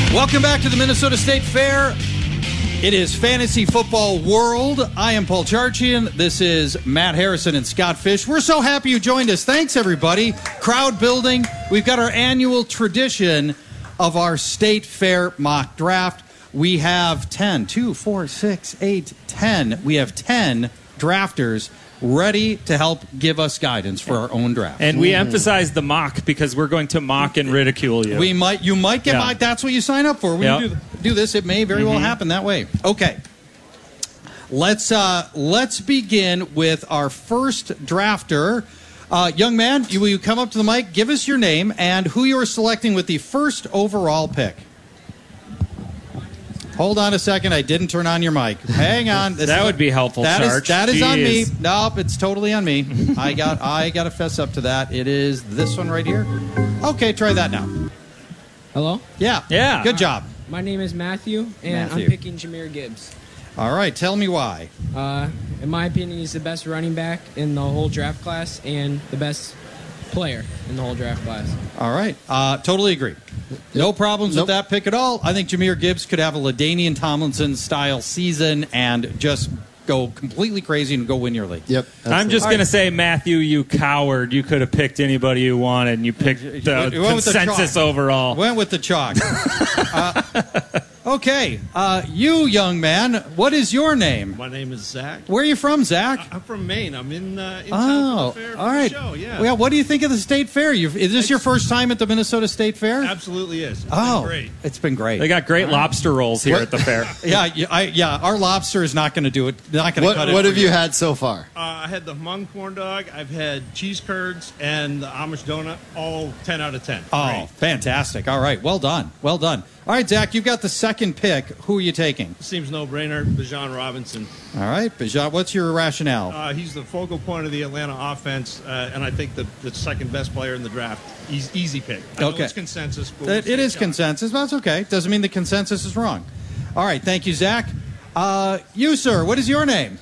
Welcome back to the Minnesota State Fair. It is Fantasy Football World. I am Paul Charchian. This is Matt Harrison and Scott Fish. We're so happy you joined us. Thanks, everybody. Crowd building. We've got our annual tradition of our State Fair mock draft. We have 10. We have 10 drafters ready to help give us guidance for our own draft. And we emphasize the mock because we're going to mock and ridicule you. You might get mocked. That's what you sign up for. When you do this, it may very well happen that way. Okay. Let's begin with our first drafter. Young man, will you come up to the mic, give us your name, and who you are selecting with the first overall pick. Hold on a second. I didn't turn on your mic. Hang on. That would be helpful, Sarge. That is on me. Nope, it's totally on me. I got to fess up to that. It is this one right here. Okay, try that now. Hello? Yeah. Good job. My name is Matthew, and I'm picking Jahmyr Gibbs. All right, tell me why. In my opinion, he's the best running back in the whole draft class and the best player in the whole draft class. All right, totally agree. No problems with that pick at all. I think Jahmyr Gibbs could have a LaDainian Tomlinson-style season and just go completely crazy and go win your league. Yep. I'm just going to say, Matthew, you coward. You could have picked anybody you wanted, and you picked the consensus overall. Went with the chalk. Okay, you young man, what is your name? My name is Zach. Where are you from, Zach? I'm from Maine. I'm in town for the fair. All right. Show, yeah. Well, what do you think of the State Fair? Is this your first time at the Minnesota State Fair? Absolutely is. It's been great. It's been great. They got great lobster rolls here at the fair. Our lobster is not going to do it. Not going to cut it. What have you had so far? I had the Hmong corn dog. I've had cheese curds and the Amish donut. All 10 out of 10. Oh, great. Fantastic. All right. Well done. Well done. All right, Zach, you've got the second pick. Who are you taking? Seems no-brainer. Bijan Robinson. All right, Bijan, what's your rationale? He's the focal point of the Atlanta offense, and I think the second best player in the draft. He's easy pick. I know it's consensus. But it is consensus, but that's okay. Doesn't mean the consensus is wrong. All right, thank you, Zach. You, sir, what is your name?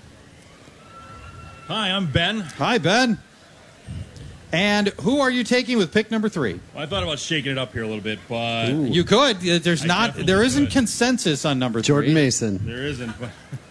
Hi, I'm Ben. Hi, Ben. And who are you taking with pick number 3? Well, I thought about shaking it up here a little bit, but you could. There isn't consensus on number 3. Jordan Mason. There isn't.